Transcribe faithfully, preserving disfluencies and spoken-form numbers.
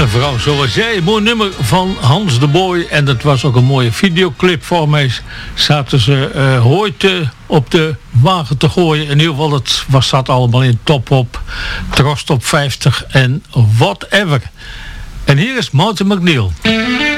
vrouw zoals jij. Een mooi nummer van Hans de Boy. En dat was ook een mooie videoclip voor mij. Zaten ze uh, ooit uh, op de wagen te gooien. In ieder geval, het was dat allemaal in Top Op, Tros Top vijftig en whatever. En hier is Martin McNeil.